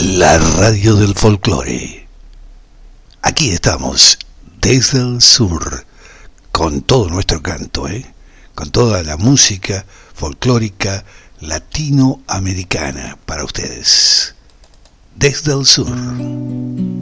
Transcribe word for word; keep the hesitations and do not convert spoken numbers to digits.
La radio del folclore. Aquí estamos, desde el sur, con todo nuestro canto, ¿eh? Con toda la música folclórica latinoamericana para ustedes. Desde el sur.